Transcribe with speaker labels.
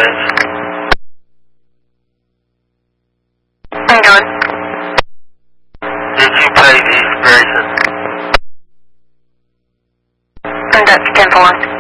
Speaker 1: Range.
Speaker 2: How you doing?
Speaker 1: Did you pay the expiration?
Speaker 2: And that's 10-4.